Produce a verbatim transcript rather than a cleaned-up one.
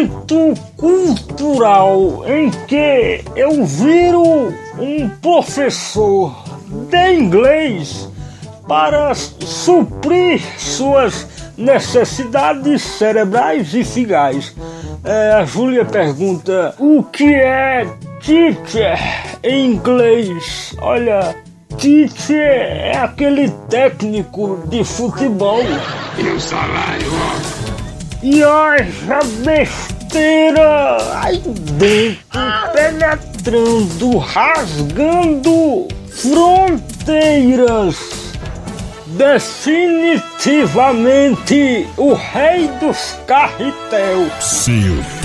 momento cultural em que eu viro um professor de inglês para suprir suas necessidades cerebrais e figais. É, a Júlia pergunta: o que é teacher em inglês? Olha, teacher é aquele técnico de futebol. E o salário, ó. E haja besteira aí dentro, penetrando, rasgando fronteiras. Definitivamente o rei dos carretel. Sim.